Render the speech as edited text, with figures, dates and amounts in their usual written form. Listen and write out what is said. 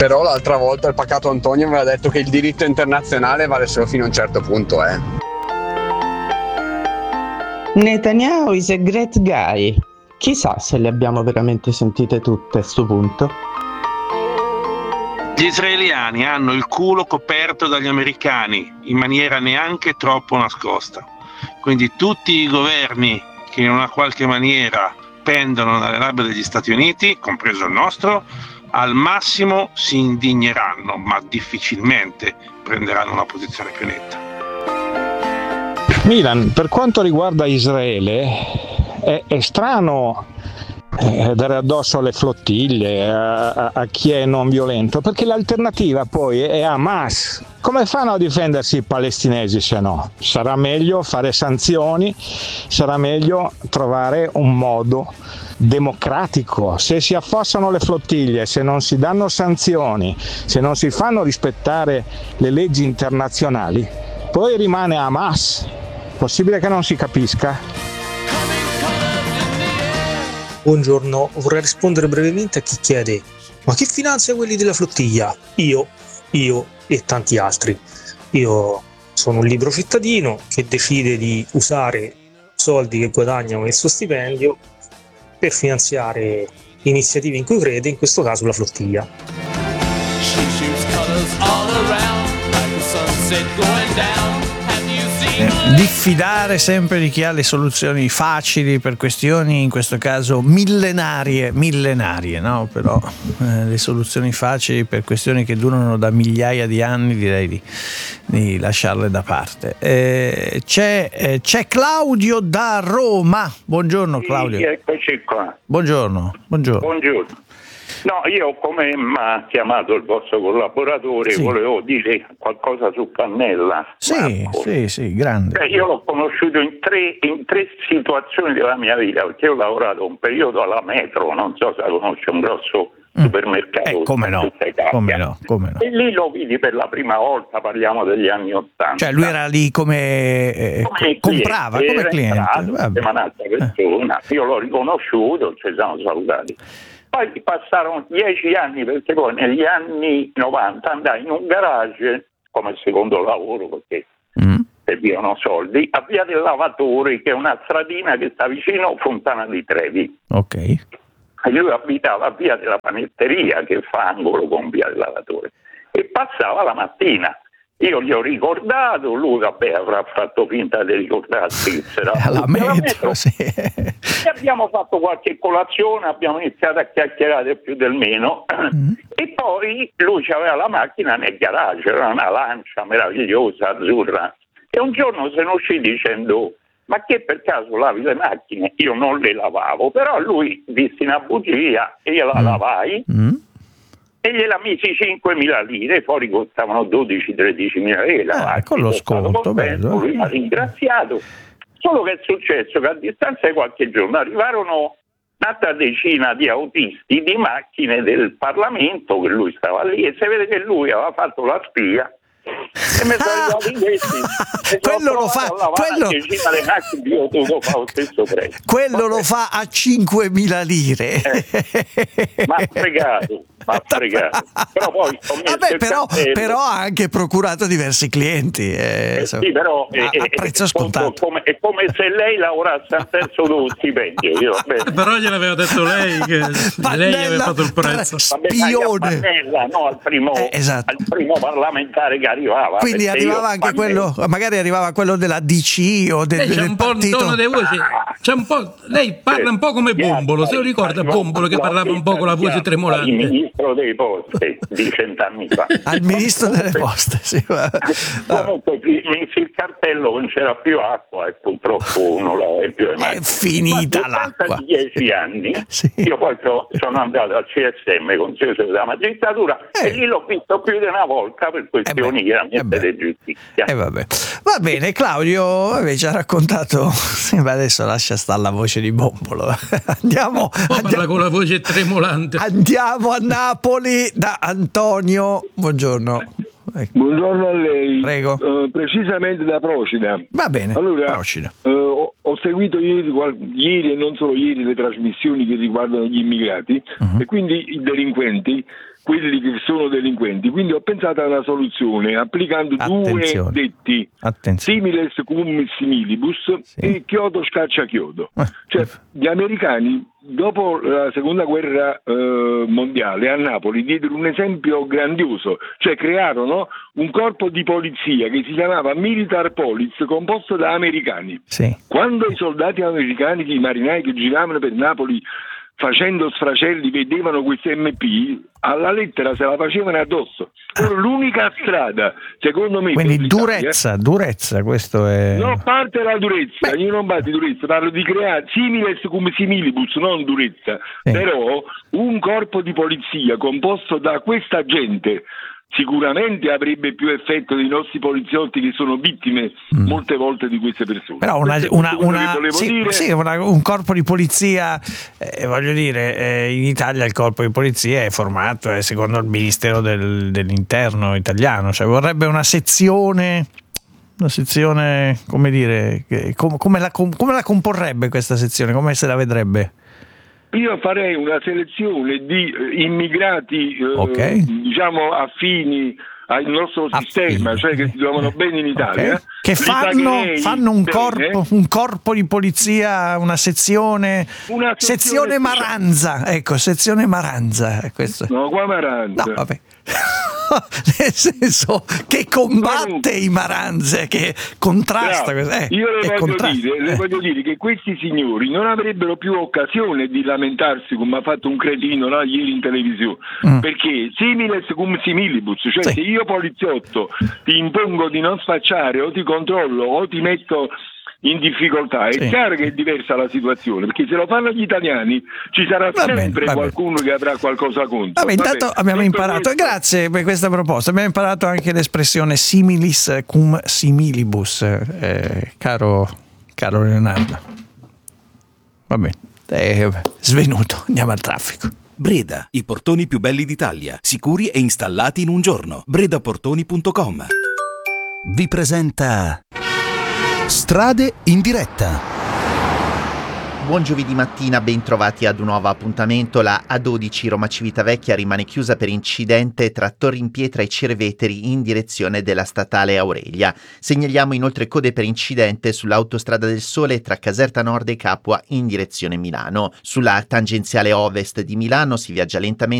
Però l'altra volta il pacato Antonio mi aveva detto che il diritto internazionale vale solo fino a un certo punto, Netanyahu is a great guy. Chissà se le abbiamo veramente sentite tutte a sto punto. Gli israeliani hanno il culo coperto dagli americani in maniera neanche troppo nascosta. Quindi tutti i governi che in una qualche maniera pendono dalle labbra degli Stati Uniti, compreso il nostro, al massimo si indigneranno, ma difficilmente prenderanno una posizione più netta. Milan, per quanto riguarda Israele, è strano dare addosso alle flottiglie, a chi è non violento, perché l'alternativa poi è Hamas. Come fanno a difendersi i palestinesi se no? Sarà meglio fare sanzioni, sarà meglio trovare un modo democratico. Se si affossano le flottiglie, se non si danno sanzioni, se non si fanno rispettare le leggi internazionali, poi rimane Hamas. Possibile che non si capisca? Buongiorno, vorrei rispondere brevemente a chi chiede: ma chi finanzia quelli della flottiglia? Io e tanti altri. Io sono un libero cittadino che decide di usare soldi che guadagna con il suo stipendio per finanziare iniziative in cui crede, in questo caso la flottiglia. Diffidare sempre di chi ha le soluzioni facili per questioni, in questo caso millenarie, no? Però le soluzioni facili per questioni che durano da migliaia di anni, direi di lasciarle da parte. C'è Claudio da Roma. Buongiorno Claudio. Sì, eccoci qua. Buongiorno. No, io, come mi ha chiamato il vostro collaboratore, sì, volevo dire qualcosa su Pannella. Sì, grande. Io l'ho conosciuto in tre situazioni della mia vita, perché ho lavorato un periodo alla Metro, non so se la conosci, un grosso supermercato. Come no. E lì lo vidi per la prima volta, parliamo degli anni '80. Cioè lui era lì come comprava, come cliente. Un'altra persona. Io l'ho riconosciuto, ci siamo salutati. Poi passarono 10 anni, perché poi negli anni 90 andai in un garage come secondo lavoro, perché servivano soldi, a Via del Lavatore, che è una stradina che sta vicino a Fontana di Trevi. Ok. E lui abitava a Via della Panetteria, che fa angolo con Via del Lavatore, e passava la mattina. Io gli ho ricordato, lui avrà fatto finta di ricordarsi che c'era alla metro, sì. E abbiamo fatto qualche colazione, abbiamo iniziato a chiacchierare più del meno, e poi lui aveva la macchina nel garage, era una Lancia meravigliosa, azzurra, e un giorno se ne uscì dicendo: ma che per caso lavi le macchine? Io non le lavavo, però lui disse una bugia e io la lavai. E gliela misi 5.000 lire, fuori costavano 12-13.000 lire. Con lo sconto, bello. Lui mi ha ringraziato. Solo che è successo che a distanza di qualche giorno arrivarono un'altra decina di autisti di macchine del Parlamento, che lui stava lì, e si vede che lui aveva fatto la spia. E mi sono arrivati questi. Quello lo fa. Quello lo fa a 5.000 lire. Ma fregato. Però poi però ha anche procurato diversi clienti. Sì, però a prezzo scontato. È come se lei lavorasse al terzo dello stipendio. Però gliel'aveva detto lei che lei aveva fatto il prezzo. Spione. Al primo parlamentare che arrivava. Quindi arrivava anche quello, magari arrivava quello della DC o del c'è un po' un tono di voce, c'è un po', lei parla un po' come Bombolo, se lo ricorda Bombolo che parlava un po' con la voce tremolante. Il ministro dei posti di 100 anni fa. Al ministro delle poste, sì. Comunque il cartello non c'era più acqua e purtroppo non la è più è finita l'acqua. 10 anni sì. Io poi sono andato al CSM, Consiglio della Magistratura, e lì l'ho visto più di una volta per questioni chiaramente di giustizia. Va bene, Claudio ci ha raccontato, ma adesso lascia stare la voce di Bombolo. Andiamo con la voce tremolante. Andiamo a Napoli da Antonio. Buongiorno. Buongiorno a lei. Prego. Precisamente da Procida. Va bene. Allora, Procida. ho seguito ieri e non solo ieri le trasmissioni che riguardano gli immigrati e quindi i delinquenti. quelli che sono delinquenti. Quindi ho pensato a una soluzione applicando Attenzione. due detti: similes cum similibus e chiodo scaccia chiodo. Cioè, gli americani dopo la seconda guerra mondiale a Napoli diedero un esempio grandioso, cioè crearono un corpo di polizia che si chiamava Militar Police, composto da americani. Quando i soldati americani, i marinai che giravano per Napoli facendo sfracelli, vedevano questi MP, alla lettera se la facevano addosso. L'unica strada, secondo me, quindi durezza, questo è... No, parte la durezza. Io non parlo di durezza, parlo di creare similes cum similibus, non durezza. Però un corpo di polizia composto da questa gente sicuramente avrebbe più effetto dei nostri poliziotti che sono vittime molte volte di queste persone. Però un corpo di polizia, voglio dire, in Italia il corpo di polizia è formato secondo il Ministero dell'Interno italiano, cioè vorrebbe una sezione, come dire, come la comporrebbe questa sezione, come se la vedrebbe? Io farei una selezione di immigrati diciamo affini al nostro sistema, cioè che si trovano bene in Italia, che fanno un corpo di polizia, una sezione Maranza, sezione Maranza, questo. No, qua Maranza. No, vabbè. Nel senso che combatte i Maranze, che contrasta. Io le voglio dire che questi signori non avrebbero più occasione di lamentarsi come ha fatto un cretino ieri in televisione, perché similes cum similibus, cioè se io poliziotto ti impongo di non spacciare o ti controllo o ti metto in difficoltà, è chiaro che è diversa la situazione, perché se lo fanno gli italiani ci sarà sempre qualcuno che avrà qualcosa contro. Intanto abbiamo imparato, grazie per questa proposta, abbiamo imparato anche l'espressione similis cum similibus, caro Leonardo. Va bene, svenuto, andiamo al traffico. Breda, i portoni più belli d'Italia, sicuri e installati in un giorno. bredaportoni.com vi presenta Strade in diretta. Buon giovedì mattina, ben trovati ad un nuovo appuntamento. La A12 Roma Civitavecchia rimane chiusa per incidente tra Torri in Pietra e Cerveteri in direzione della statale Aurelia. Segnaliamo inoltre code per incidente sull'Autostrada del Sole tra Caserta Nord e Capua in direzione Milano. Sulla tangenziale ovest di Milano si viaggia lentamente